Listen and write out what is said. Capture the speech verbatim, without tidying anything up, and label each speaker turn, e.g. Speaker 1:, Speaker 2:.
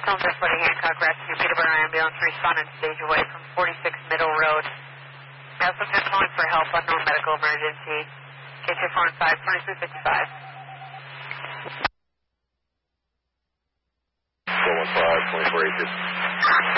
Speaker 1: Calm ten forty Hancock Rescue, Peterborough Ambulance responding stage away from forty-six Middle Road. Now subject calling for help, unknown medical emergency. K two four one five, twenty-three fifty-five.
Speaker 2: four one five, twenty-four eighty.